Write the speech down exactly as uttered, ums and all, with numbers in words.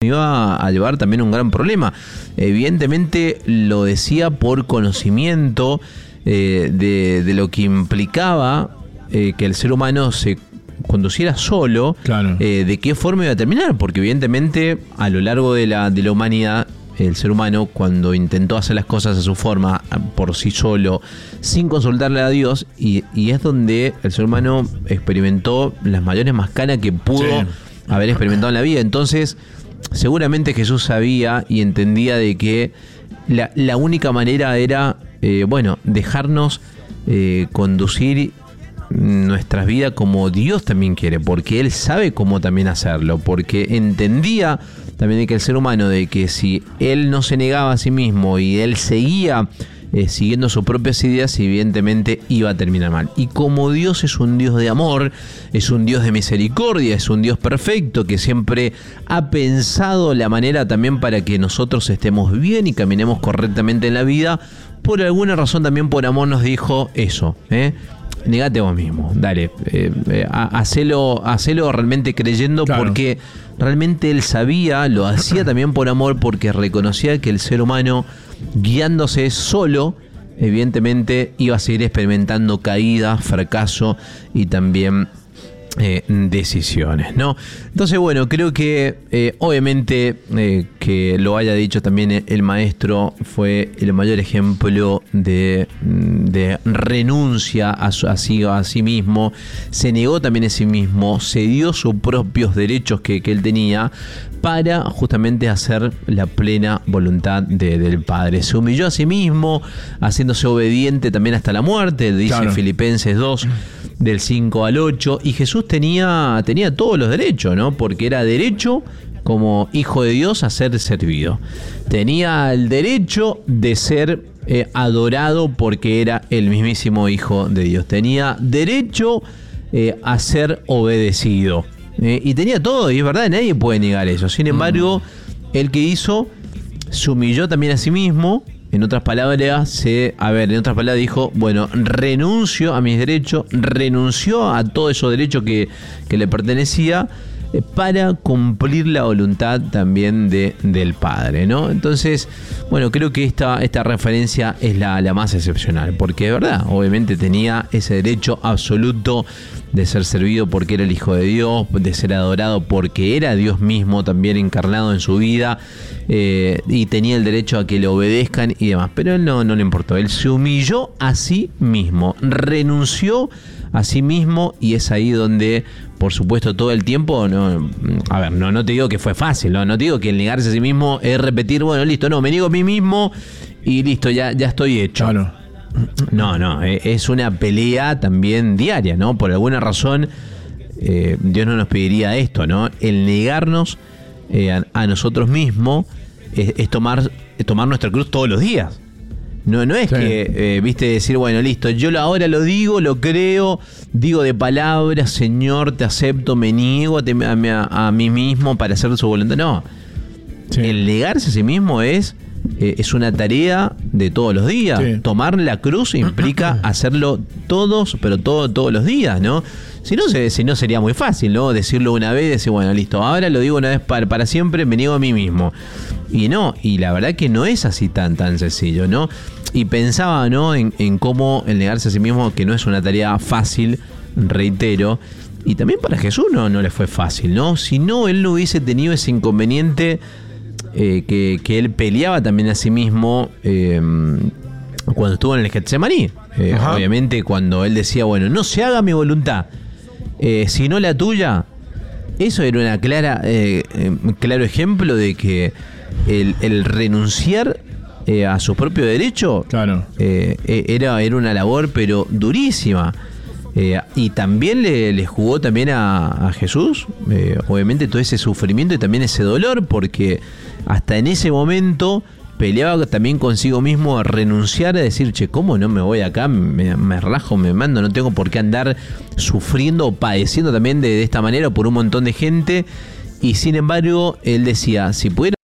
iba a llevar también a un gran problema. Evidentemente lo decía por conocimiento eh, de, de lo que implicaba eh, que el ser humano se conduciera solo, claro. eh, de qué forma iba a terminar, porque evidentemente a lo largo de la, de la humanidad el ser humano, cuando intentó hacer las cosas a su forma, por sí solo, sin consultarle a Dios, y, y es donde el ser humano experimentó las mayores mascanas que pudo sí. haber experimentado en la vida. Entonces, seguramente Jesús sabía y entendía de que la, la única manera era, eh, bueno, dejarnos eh, conducir nuestras vidas como Dios también quiere, porque Él sabe cómo también hacerlo, porque entendía también de que el ser humano, de que si Él no se negaba a sí mismo y Él seguía eh, siguiendo sus propias ideas, evidentemente iba a terminar mal. Y como Dios es un Dios de amor, es un Dios de misericordia, es un Dios perfecto que siempre ha pensado la manera también para que nosotros estemos bien y caminemos correctamente en la vida, por alguna razón también por amor nos dijo eso, ¿eh? Negate vos mismo, dale, eh, eh, hacelo, hacelo realmente creyendo, claro. porque realmente él sabía, lo hacía también por amor, porque reconocía que el ser humano, guiándose solo, evidentemente iba a seguir experimentando caídas, fracaso y también eh, decisiones, ¿no? Entonces, bueno, creo que eh, obviamente eh, que lo haya dicho también el maestro fue el mayor ejemplo de, de renuncia a, su, a, sí, a sí mismo, se negó también a sí mismo, se dio sus propios derechos que, que él tenía para justamente hacer la plena voluntad de, del Padre. Se humilló a sí mismo, haciéndose obediente también hasta la muerte, dice claro. Filipenses dos, del cinco al ocho, y Jesús tenía, tenía todos los derechos, ¿no? Porque era derecho como hijo de Dios a ser servido. Tenía el derecho de ser eh, adorado porque era el mismísimo hijo de Dios. Tenía derecho eh, a ser obedecido. Eh, y tenía todo, y es verdad, nadie puede negar eso. Sin embargo, mm. el que hizo se humilló también a sí mismo. En otras palabras, se, a ver, en otras palabras dijo, bueno, renuncio a mis derechos, renunció a todos esos derechos que, que le pertenecía eh, para cumplir la voluntad también de, del Padre, ¿no? Entonces, bueno, creo que esta, esta referencia es la, la más excepcional, porque de verdad, obviamente tenía ese derecho absoluto de ser servido porque era el Hijo de Dios, de ser adorado porque era Dios mismo también encarnado en su vida, eh, y tenía el derecho a que le obedezcan y demás, pero él no, no le importó, él se humilló a sí mismo, renunció a sí mismo, y es ahí donde, por supuesto, todo el tiempo, no, a ver, no, no te digo que fue fácil, no, no te digo que el negarse a sí mismo es repetir, bueno, listo, no, me niego a mí mismo y listo, ya, ya estoy hecho. Claro. No, no, es una pelea también diaria, ¿no? Por alguna razón, eh, Dios no nos pediría esto, ¿no? El negarnos eh, a, a nosotros mismos es, es, tomar, es tomar nuestra cruz todos los días. No, no es sí. que, eh, viste, decir, bueno, listo, yo ahora lo digo, lo creo, digo de palabra, Señor, te acepto, me niego a, a, a mí mismo para hacer su voluntad. No, sí. El negarse a sí mismo es... Eh, es una tarea de todos los días. Sí. Tomar la cruz implica hacerlo todos, pero todo, todos los días, ¿no? Si no, se, si no sería muy fácil, ¿no? Decirlo una vez, decir, bueno, listo, ahora lo digo una vez para, para siempre, me niego a mí mismo. Y no, y la verdad que no es así tan, tan sencillo, ¿no? Y pensaba, ¿no? En, en cómo el negarse a sí mismo, que no es una tarea fácil, reitero. Y también para Jesús no, no le fue fácil, ¿no? Si no, él no hubiese tenido ese inconveniente... Eh, que, que él peleaba también a sí mismo eh, cuando estuvo en el Getsemaní. Eh, obviamente cuando él decía, bueno, no se haga mi voluntad, eh, sino la tuya. Eso era una clara, eh, eh, claro ejemplo de que el, el renunciar eh, a su propio derecho claro. eh, era, era una labor pero durísima. Eh, y también le, le jugó también a, a Jesús, eh, obviamente, todo ese sufrimiento y también ese dolor, porque hasta en ese momento peleaba también consigo mismo a renunciar, a decir, che, ¿cómo no me voy acá? Me, me rajo, me mando, no tengo por qué andar sufriendo o padeciendo también de, de esta manera por un montón de gente. Y sin embargo, él decía, si pudiera